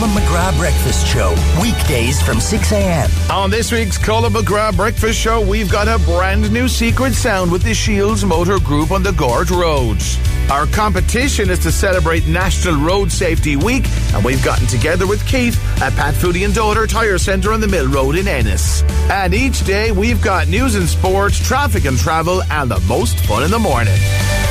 Colin McGrath Breakfast Show, weekdays from 6 a.m. On this week's Colin McGrath Breakfast Show, we've got a brand new secret sound with the Shields Motor Group on the Gorge Roads. Our competition is to celebrate National Road Safety Week, and we've gotten together with Keith at Pat Foodie and Daughter Tyre Centre on the Mill Road in Ennis. And each day we've got news and sports, traffic and travel, and the most fun in the morning.